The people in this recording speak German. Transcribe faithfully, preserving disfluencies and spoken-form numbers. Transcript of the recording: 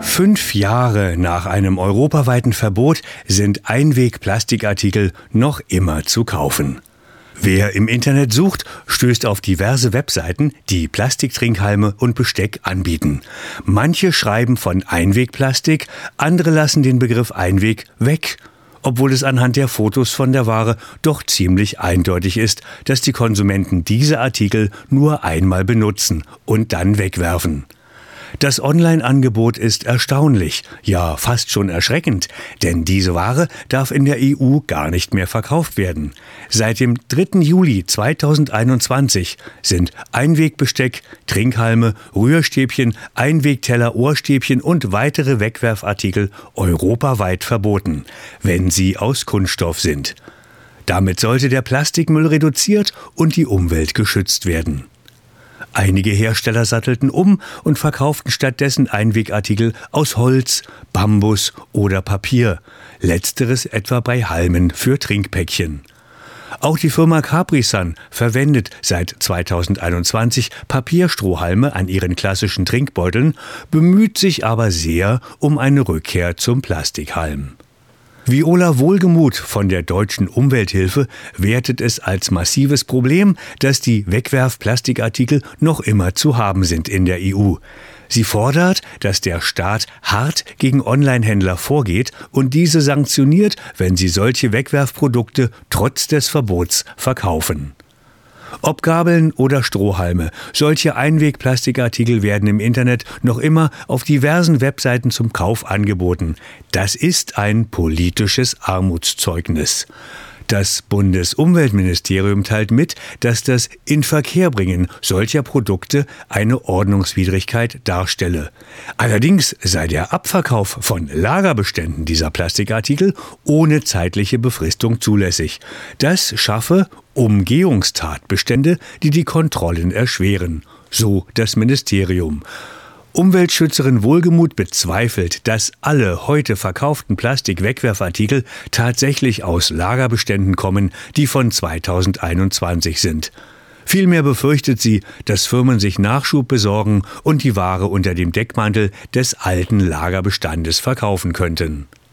Fünf Jahre nach einem europaweiten Verbot sind Einwegplastikartikel noch immer zu kaufen. Wer im Internet sucht, stößt auf diverse Webseiten, die Plastiktrinkhalme und Besteck anbieten. Manche schreiben von Einwegplastik, andere lassen den Begriff Einweg weg, obwohl es anhand der Fotos von der Ware doch ziemlich eindeutig ist, dass die Konsumenten diese Artikel nur einmal benutzen und dann wegwerfen. Das Online-Angebot ist erstaunlich, ja fast schon erschreckend, denn diese Ware darf in der E U gar nicht mehr verkauft werden. Seit dem dritten Juli zweitausendeinundzwanzig sind Einwegbesteck, Trinkhalme, Rührstäbchen, Einwegteller, Ohrstäbchen und weitere Wegwerfartikel europaweit verboten, wenn sie aus Kunststoff sind. Damit sollte der Plastikmüll reduziert und die Umwelt geschützt werden. Einige Hersteller sattelten um und verkauften stattdessen Einwegartikel aus Holz, Bambus oder Papier, letzteres etwa bei Halmen für Trinkpäckchen. Auch die Firma Capri-Sun verwendet seit zweitausendeinundzwanzig Papierstrohhalme an ihren klassischen Trinkbeuteln, bemüht sich aber sehr um eine Rückkehr zum Plastikhalm. Viola Wohlgemuth von der Deutschen Umwelthilfe wertet es als massives Problem, dass die Wegwerfplastikartikel noch immer zu haben sind in der E U. Sie fordert, dass der Staat hart gegen Onlinehändler vorgeht und diese sanktioniert, wenn sie solche Wegwerfprodukte trotz des Verbots verkaufen. Ob Gabeln oder Strohhalme, solche Einwegplastikartikel werden im Internet noch immer auf diversen Webseiten zum Kauf angeboten. Das ist ein politisches Armutszeugnis. Das Bundesumweltministerium teilt mit, dass das Inverkehrbringen solcher Produkte eine Ordnungswidrigkeit darstelle. Allerdings sei der Abverkauf von Lagerbeständen dieser Plastikartikel ohne zeitliche Befristung zulässig. Das schaffe Umgehungstatbestände, die die Kontrollen erschweren, so das Ministerium. Umweltschützerin Wohlgemuth bezweifelt, dass alle heute verkauften Plastikwegwerfartikel tatsächlich aus Lagerbeständen kommen, die von zweitausendeinundzwanzig sind. Vielmehr befürchtet sie, dass Firmen sich Nachschub besorgen und die Ware unter dem Deckmantel des alten Lagerbestandes verkaufen könnten.